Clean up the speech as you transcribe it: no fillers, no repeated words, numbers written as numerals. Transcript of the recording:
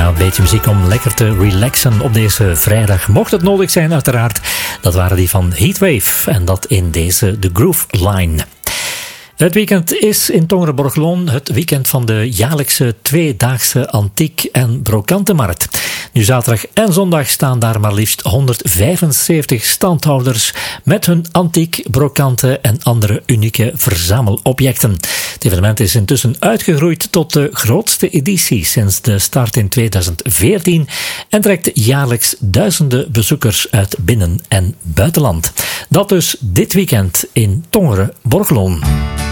Een beetje muziek om lekker te relaxen op deze vrijdag. Mocht het nodig zijn, uiteraard. Dat waren die van Heatwave. En dat in deze The Groove Line. Het weekend is in Tongeren-Borgloon het weekend van de jaarlijkse tweedaagse antiek- en brokantenmarkt. Nu zaterdag en zondag staan daar maar liefst 175 standhouders met hun antiek, brokanten en andere unieke verzamelobjecten. Het evenement is intussen uitgegroeid tot de grootste editie sinds de start in 2014 en trekt jaarlijks duizenden bezoekers uit binnen- en buitenland. Dat dus dit weekend in Tongeren-Borgloon.